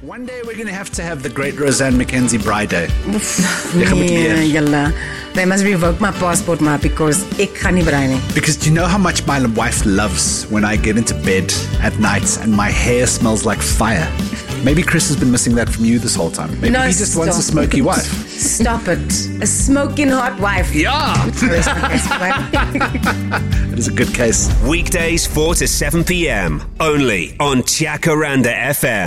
One day we're going to have the great Roseanne McKenzie Bride Day. Jy gaan moet Nee, leer. julle. They must revoke my passport, maar because ek gaan nie brei nie. Because do you know how much my wife loves when I get into bed at night and my hair smells like fire? Maybe Chris has been missing that from you this whole time. Maybe No, he just wants a stop smoky it. wife. Stop it. A smoking hot wife. Yeah! It is a good case. Weekdays 4 to 7 p.m. only on Jacaranda FM.